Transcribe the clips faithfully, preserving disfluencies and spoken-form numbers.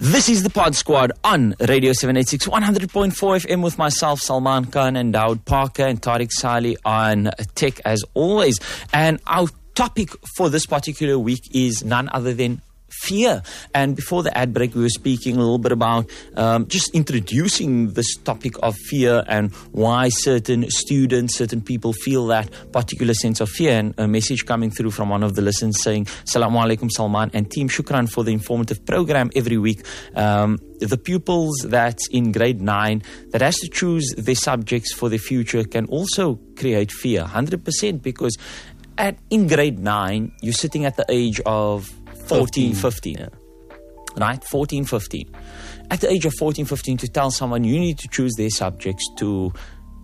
This is the Pod Squad on Radio seven eighty-six, one hundred point four F M with myself, Salman Khan, and Daud Parker and Tariq Saleh on tech as always. And our topic for this particular week is none other than fear. And before the ad break, we were speaking a little bit about um, just introducing this topic of fear and why certain students, certain people feel that particular sense of fear. And a message coming through from one of the listeners saying, Assalamu alaikum Salman and team, shukran for the informative program every week. Um, the pupils that's in grade nine that has to choose their subjects for the future can also create fear, one hundred percent, because at in grade nine, you're sitting at the age of fourteen, fifteen, yeah. Right? fourteen, fifteen. At the age of fourteen, fifteen, to tell someone you need to choose their subjects to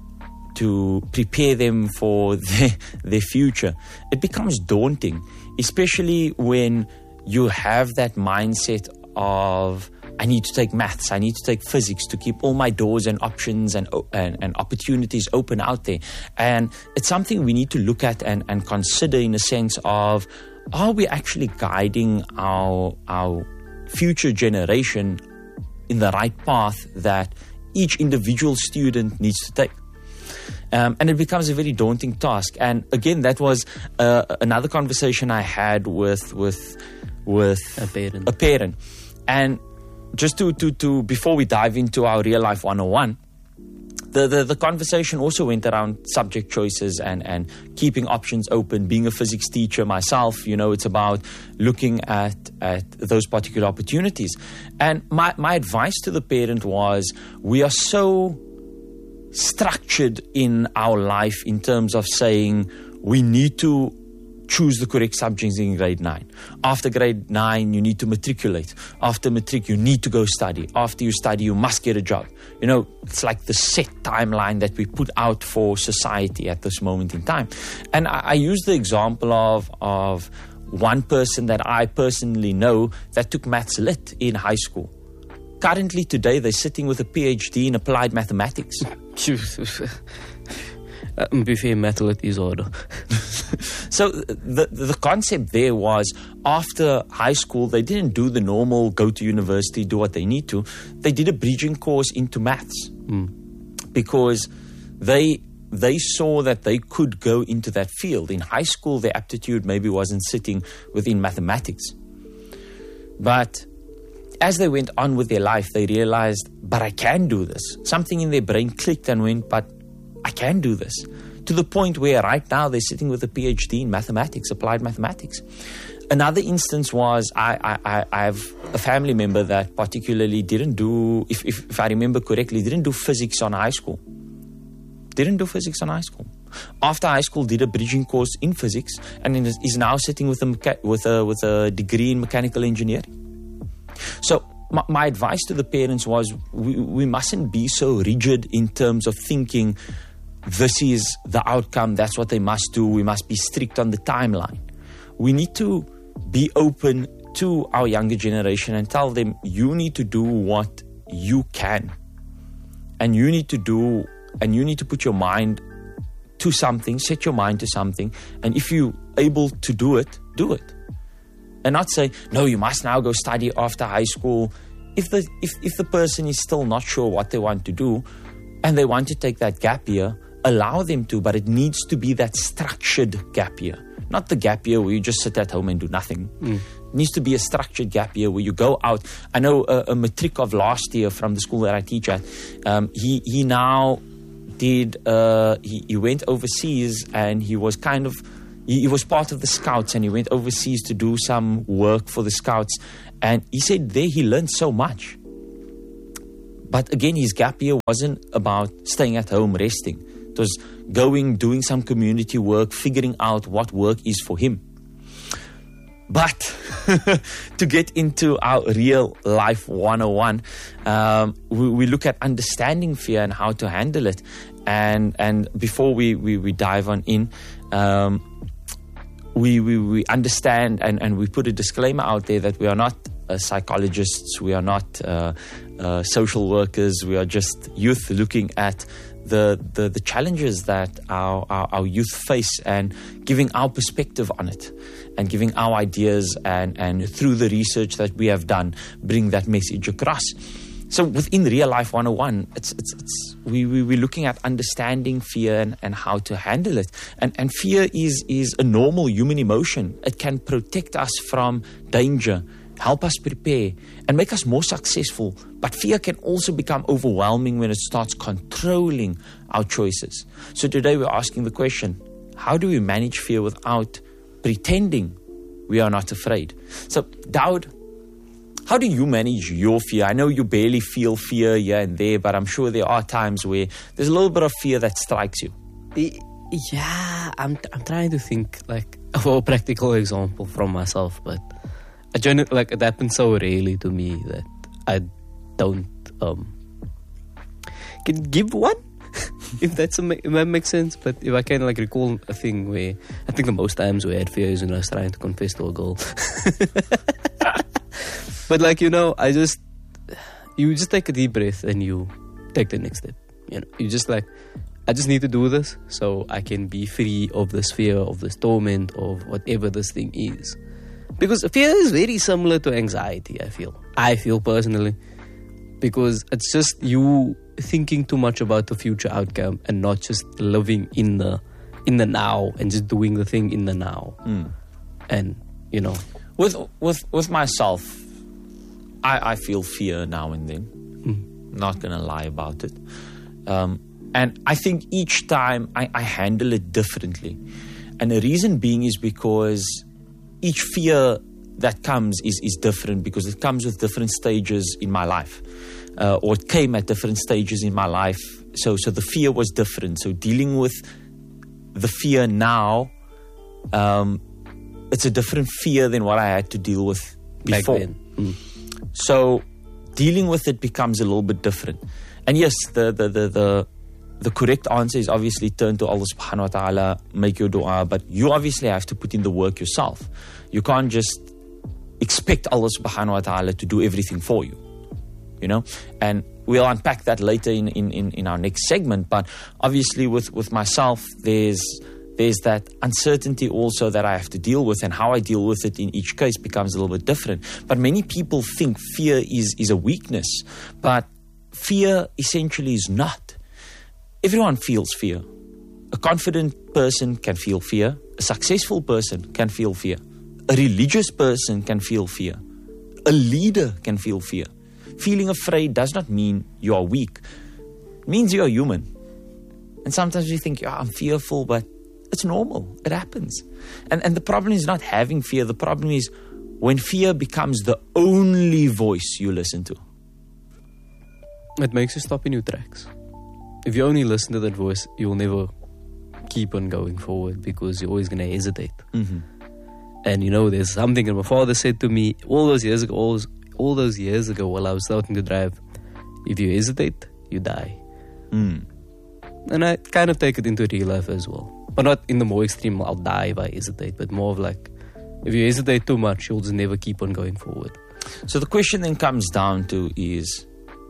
to prepare them for their, their future, it becomes daunting, especially when you have that mindset of, I need to take maths, I need to take physics to keep all my doors and options and, and, and opportunities open out there. And it's something we need to look at and, and consider in a sense of, are we actually guiding our our future generation in the right path that each individual student needs to take? Um, and it becomes a very daunting task. And again, that was uh, another conversation I had with with with a parent. A parent. And just to to to before we dive into our real life one oh one. The, the the conversation also went around subject choices and, and keeping options open. Being a physics teacher myself, you know, it's about looking at, at those particular opportunities. And my, my advice to the parent was, we are so structured in our life in terms of saying we need to choose the correct subjects in grade nine. After grade nine, you need to matriculate. After matric, you need to go study. After you study, you must get a job. You know, it's like the set timeline that we put out for society at this moment in time. And I, I use the example of, of one person that I personally know that took maths lit in high school. Currently, today, they're sitting with a P H D in applied mathematics. Um, buffet metal at is order. So the the concept there was, after high school, they didn't do the normal go to university, do what they need to. They did a bridging course into maths mm. because they they saw that they could go into that field. In high school, their aptitude maybe wasn't sitting within mathematics. But as they went on with their life, they realized, but I can do this. Something in their brain clicked and went, but I can do this. To the point where right now they're sitting with a P H D in mathematics, applied mathematics. Another instance was I, I, I have a family member that particularly didn't do, if, if, if I remember correctly, didn't do physics on high school. Didn't do physics on high school. After high school, did a bridging course in physics and is now sitting with a, mecha- with a, with a degree in mechanical engineering. So my, my advice to the parents was, we, we mustn't be so rigid in terms of thinking this is the outcome, that's what they must do, we must be strict on the timeline. We need to be open to our younger generation and tell them, you need to do what you can. And you need to do, and you need to put your mind to something, set your mind to something. And if you're able to do it, do it. And not say, no, you must now go study after high school. If the, if, if the person is still not sure what they want to do and they want to take that gap year, allow them to, but it needs to be that structured gap year. Not the gap year where you just sit at home and do nothing. Mm. It needs to be a structured gap year where you go out. I know a, a matric of last year from the school that I teach at, um, he, he now did, uh, he, he went overseas and he was kind of, he, he was part of the scouts and he went overseas to do some work for the scouts. And he said there he learned so much. But again, his gap year wasn't about staying at home, resting. It was going, doing some community work, figuring out what work is for him. But to get into our real life one oh one, um, we, we look at understanding fear and how to handle it. And and before we, we, we dive on in, um, we, we, we understand and, and we put a disclaimer out there that we are not uh, psychologists, we are not uh, uh, social workers, we are just youth looking at the, the, the challenges that our, our, our youth face and giving our perspective on it and giving our ideas and, and through the research that we have done, bring that message across. So within Real Life one oh one, it's, it's, it's, we, we, we're looking at understanding fear and, and how to handle it. And, and fear is, is a normal human emotion. It can protect us from danger, help us prepare, and make us more successful. But fear can also become overwhelming when it starts controlling our choices. So today we're asking the question, how do we manage fear without pretending we are not afraid? So, Daud, how do you manage your fear? I know you barely feel fear here and there, but I'm sure there are times where there's a little bit of fear that strikes you. Yeah, I'm I'm trying to think like of a practical example from myself, but I genuinely, like, it happens so rarely to me that I don't um can give one. If that's a, if that makes sense. But if I can like recall a thing where I think the most times we had fear is when I was trying to confess to a girl. But like, you know, I just you just take a deep breath and you take the next step. You know, you just like, I just need to do this so I can be free of this fear, of this torment, of whatever this thing is. Because fear is very similar to anxiety, I feel. I feel personally. Because it's just you thinking too much about the future outcome and not just living in the in the now and just doing the thing in the now. Mm. And, you know. With with with myself, I, I feel fear now and then. Mm. Not going to lie about it. Um, and I think each time I, I handle it differently. And the reason being is because each fear that comes is, is different, because it comes with different stages in my life. Uh, or it came at different stages in my life. So so the fear was different. So dealing with the fear now, um, it's a different fear than what I had to deal with before. Back then. Mm. So dealing with it becomes a little bit different. And yes, the the the the, the correct answer is obviously turn to Allah subhanahu wa ta'ala, make your dua, but you obviously have to put in the work yourself. You can't just expect Allah subhanahu wa ta'ala to do everything for you. You know, and we'll unpack that later in, in, in, in our next segment. But obviously with, with myself, there's there's that uncertainty also that I have to deal with, and how I deal with it in each case becomes a little bit different. But many people think fear is, is a weakness, but fear essentially is not. Everyone feels fear. A confident person can feel fear. A successful person can feel fear. A religious person can feel fear. A leader can feel fear. Feeling afraid does not mean you are weak. It means you are human. And sometimes we think, yeah, I'm fearful, but it's normal. It happens. And, and the problem is not having fear. The problem is when fear becomes the only voice you listen to. It makes you stop in your tracks. If you only listen to that voice, you'll never keep on going forward, because you're always going to hesitate. Mm-hmm. And you know, there's something that my father said to me all those years ago, all those, all those years ago while I was starting to drive. If you hesitate, you die. Mm. And I kind of take it into real life as well. But not in the more extreme, I'll die if I hesitate, but more of like, if you hesitate too much, you'll just never keep on going forward. So the question then comes down to is,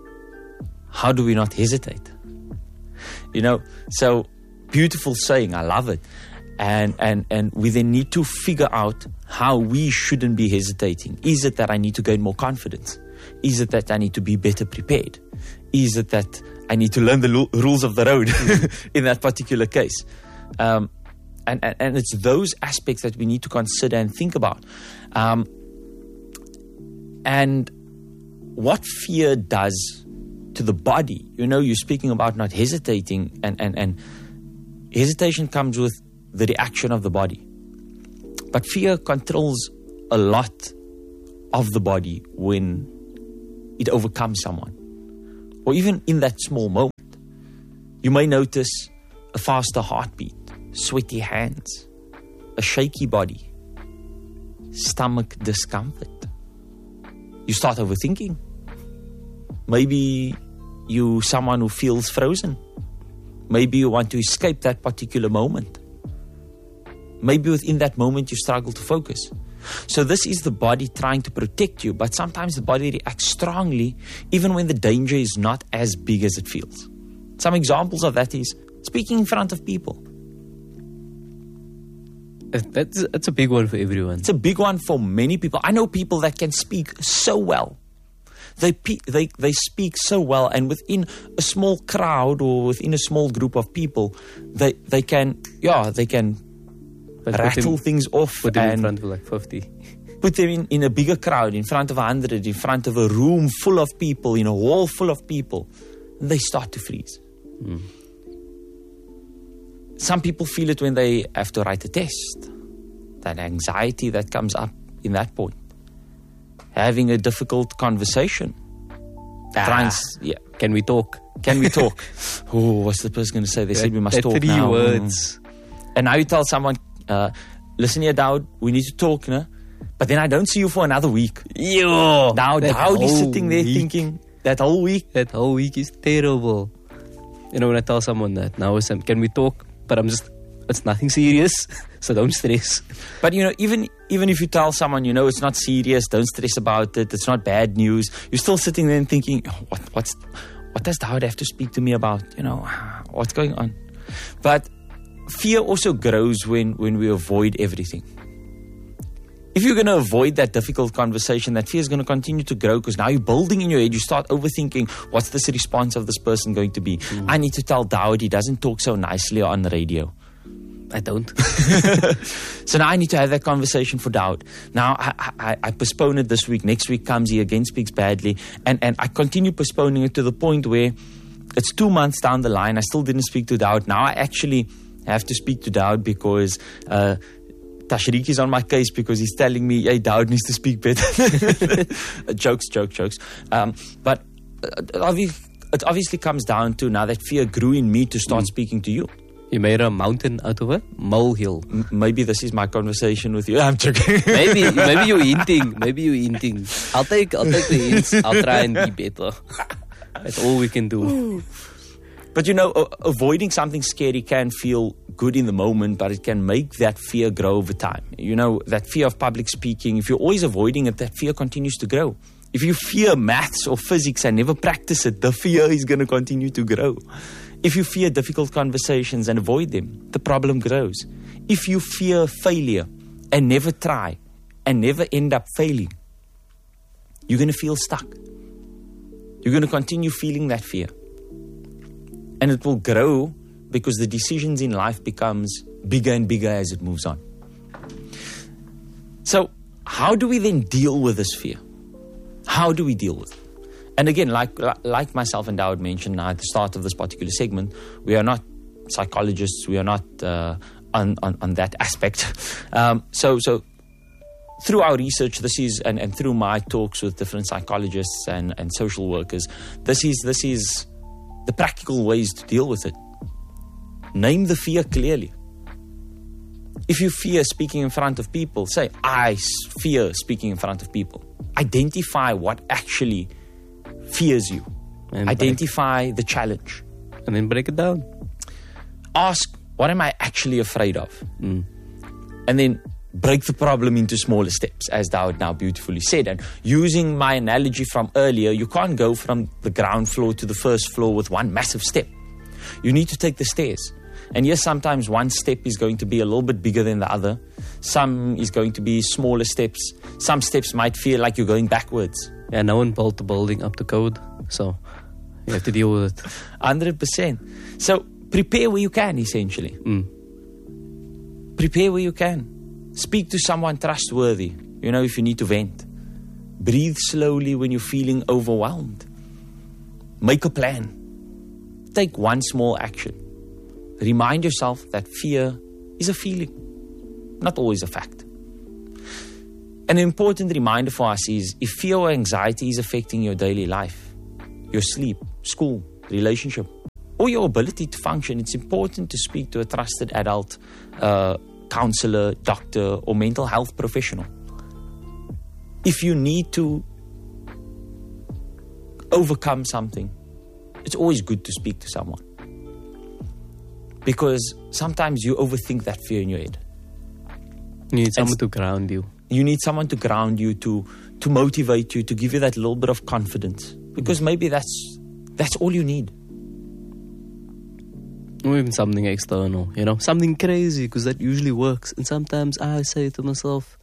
how do we not hesitate? You know, so beautiful saying, I love it. And, and, and we then need to figure out how we shouldn't be hesitating. Is it that I need to gain more confidence? Is it that I need to be better prepared? Is it that I need to learn the lo- rules of the road in that particular case? Um, and, and, and it's those aspects that we need to consider and think about. Um, and what fear does to the body. You know, you're speaking about not hesitating, and, and, and hesitation comes with the reaction of the body. But fear controls a lot of the body when it overcomes someone. Or even in that small moment. You may notice a faster heartbeat, sweaty hands, a shaky body, stomach discomfort. You start overthinking. Maybe you're someone who feels frozen. Maybe you want to escape that particular moment. Maybe within that moment you struggle to focus. So this is the body trying to protect you, but sometimes the body reacts strongly even when the danger is not as big as it feels. Some examples of that is speaking in front of people. That's, that's a big one for everyone. It's a big one for many people. I know people that can speak so well. They, pe- they, they speak so well, and within a small crowd or within a small group of people, they, they can, yeah, they can But rattle them, things off. Put them in and front of like fifty. Put them in, in a bigger crowd, in front of a hundred, in front of a room full of people, in a hall full of people. They start to freeze. Mm. Some people feel it when they have to write a test. That anxiety that comes up in that point. Having a difficult conversation. Ah, Trying, yeah. Can we talk? Can we talk? Oh, what's the person going to say? They said we must That talk three now. words. And now you tell someone, uh, listen here, Dowd, we need to talk, no? But then I don't see you for another week. Yo, Now that Dowd is whole sitting there week. thinking, that whole week. That whole week is terrible. You know, when I tell someone that, now it's, um, can we talk? But I'm just, it's nothing serious, so don't stress. But you know, even even if you tell someone, you know, it's not serious, don't stress about it, it's not bad news, you're still sitting there and thinking, oh, what what's what does Dowd have to speak to me about? You know, what's going on? But fear also grows when when we avoid everything. If you're going to avoid that difficult conversation, that fear is going to continue to grow, because now you're building in your head, you start overthinking, what's this response of this person going to be? Mm. I need to tell Dowd he doesn't talk so nicely on the radio. I don't. So now I need to have that conversation for Dowd. Now I, I, I postpone it this week. Next week comes, he again speaks badly. And, and I continue postponing it to the point where it's two months down the line. I still didn't speak to Dowd. Now I actually have to speak to Dowd because uh, Tashriq is on my case because he's telling me, hey, Dowd needs to speak better. jokes, jokes, jokes. Um, but it obviously, it obviously comes down to now that fear grew in me to start mm. speaking to you. You made a mountain out of a molehill. M- maybe this is my conversation with you. I'm joking. maybe, maybe you're hinting. Maybe you're hinting. I'll take, I'll take the hints. I'll try and be better. That's all we can do. But you know, uh, avoiding something scary can feel good in the moment, but it can make that fear grow over time. You know, that fear of public speaking. If you're always avoiding it, that fear continues to grow. If you fear maths or physics and never practice it, the fear is going to continue to grow. If you fear difficult conversations and avoid them, the problem grows. If you fear failure and never try and never end up failing, you're going to feel stuck. You're going to continue feeling that fear. And it will grow because the decisions in life becomes bigger and bigger as it moves on. So how do we then deal with this fear? How do we deal with it? And again, like like myself and Dowd mentioned now at the start of this particular segment, we are not psychologists. We are not uh, on, on on that aspect. Um, so so through our research, this is and, and through my talks with different psychologists and, and social workers, this is this is the practical ways to deal with it. Name the fear clearly. If you fear speaking in front of people, say, I fear speaking in front of people. Identify what actually fears you. And Identify break. the challenge. And then break it down. Ask, what am I actually afraid of? Mm. And then break the problem into smaller steps, as Dowd now beautifully said. And using my analogy from earlier, you can't go from the ground floor to the first floor with one massive step. You need to take the stairs. And yes, sometimes one step is going to be a little bit bigger than the other. Some is going to be smaller steps. Some steps might feel like you're going backwards. Yeah, no one built the building up to code, so you have to deal with it. one hundred percent. So prepare where you can, essentially. Mm. Prepare where you can. Speak to someone trustworthy, you know, if you need to vent. Breathe slowly when you're feeling overwhelmed. Make a plan. Take one small action. Remind yourself that fear is a feeling, not always a fact. An important reminder for us is if fear or anxiety is affecting your daily life, your sleep, school, relationship, or your ability to function, it's important to speak to a trusted adult, uh, counselor, doctor, or mental health professional. If you need to overcome something, it's always good to speak to someone. Because sometimes you overthink that fear in your head. You need someone to ground you. You need someone to ground you, to to motivate you, to give you that little bit of confidence. Because maybe that's that's all you need. Or even something external, you know, something crazy, because that usually works. And sometimes I say to myself,